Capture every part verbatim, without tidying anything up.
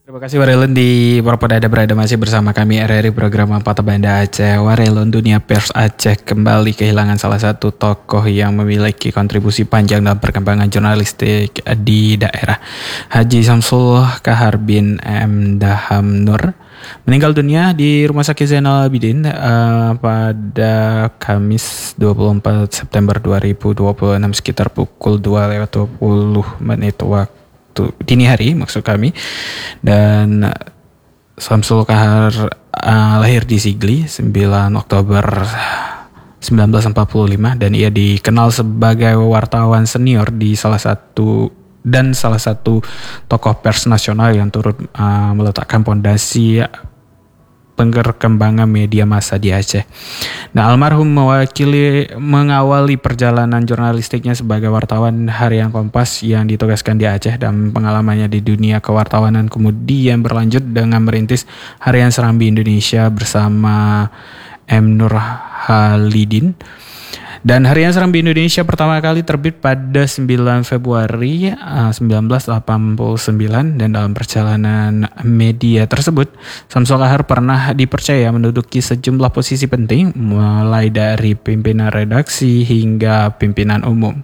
Terima kasih Warelon di Warpodada berada masih bersama kami R R I program Mata Banda Aceh. Warelon, dunia pers Aceh kembali kehilangan salah satu tokoh yang memiliki kontribusi panjang dalam perkembangan jurnalistik di daerah. Haji Samsul Kahar bin M. Daham Nur meninggal dunia di Rumah Sakit Zainal Abidin uh, pada Kamis dua puluh empat September dua ribu dua puluh enam sekitar pukul dua lewat dua puluh menit waktu dini hari maksud kami. Dan Samsul Kahar uh, lahir di Sigli sembilan Oktober seribu sembilan ratus empat puluh lima dan ia dikenal sebagai wartawan senior di salah satu dan salah satu tokoh pers nasional yang turut uh, meletakkan pondasi perkembangan media massa di Aceh. Nah, almarhum mewakili mengawali perjalanan jurnalistiknya sebagai wartawan harian Kompas yang ditugaskan di Aceh, dan pengalamannya di dunia kewartawanan kemudian berlanjut dengan merintis Harian Serambi Indonesia bersama M. Nur Halidin. Dan Harian Serambi Indonesia pertama kali terbit pada sembilan Februari uh, seribu sembilan ratus delapan puluh sembilan, dan dalam perjalanan media tersebut Samsul Kahar pernah dipercaya menduduki sejumlah posisi penting mulai dari pimpinan redaksi hingga pimpinan umum.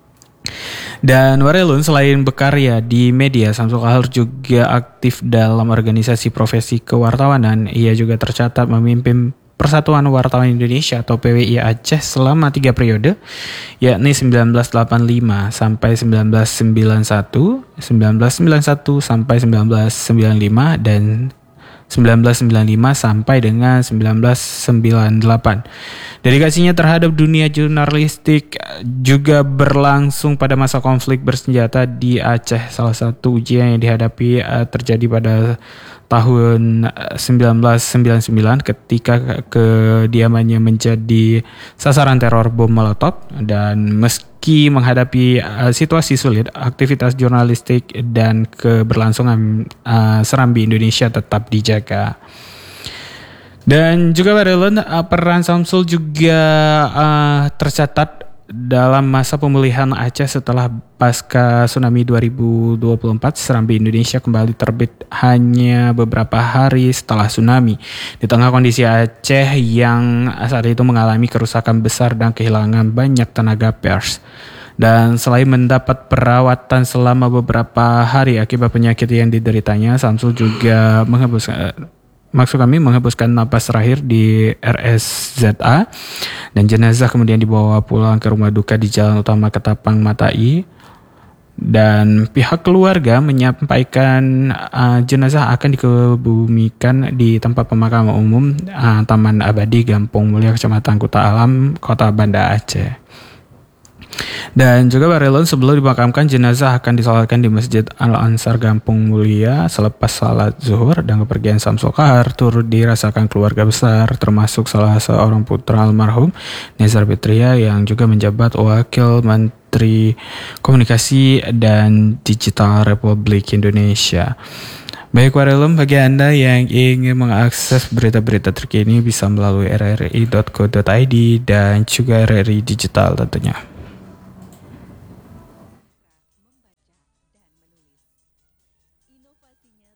Dan Warelon selain berkarya di media, Samsul Kahar juga aktif dalam organisasi profesi kewartawanan. Ia juga tercatat memimpin Persatuan Wartawan Indonesia atau P W I Aceh selama tiga periode, yakni sembilan belas delapan puluh lima sampai sembilan belas sembilan puluh satu, sembilan belas sembilan puluh satu sampai sembilan belas sembilan puluh lima, dan sembilan belas sembilan puluh lima sampai dengan sembilan belas sembilan puluh delapan. Dedikasinya terhadap dunia jurnalistik juga berlangsung pada masa konflik bersenjata di Aceh. Salah satu ujian yang dihadapi uh, terjadi pada tahun sembilan belas sembilan puluh sembilan ketika kediamannya menjadi sasaran teror bom Molotov. Dan meski menghadapi uh, situasi sulit, aktivitas jurnalistik dan keberlangsungan uh, Serambi Indonesia tetap dijaga. Dan juga Warelon, uh, peran Samsul juga uh, tercatat dalam masa pemulihan Aceh setelah pasca tsunami dua ribu dua puluh empat. Serambi Indonesia kembali terbit hanya beberapa hari setelah tsunami, di tengah kondisi Aceh yang saat itu mengalami kerusakan besar dan kehilangan banyak tenaga pers. Dan selain mendapat perawatan selama beberapa hari akibat penyakit yang dideritanya, Samsul juga menghembuskan Maksud kami menghembuskan napas terakhir di R S Z A, dan jenazah kemudian dibawa pulang ke rumah duka di Jalan Utama Ketapang Matai. Dan pihak keluarga menyampaikan uh, jenazah akan dikebumikan di tempat pemakaman umum uh, Taman Abadi Gampung Mulia, Kecamatan Kuta Alam, Kota Banda Aceh. Dan juga Warelon, sebelum dimakamkan, jenazah akan disolatkan di Masjid Al-Ansar Gampung Mulia selepas salat zuhur. Dan kepergian Samsul Kahar turut dirasakan keluarga besar, termasuk salah seorang putra almarhum, Nezar Petria, yang juga menjabat Wakil Menteri Komunikasi dan Digital Republik Indonesia. Baik Warelon, bagi Anda yang ingin mengakses berita-berita terkini bisa melalui r r i dot co dot i d dan juga R R I Digital tentunya.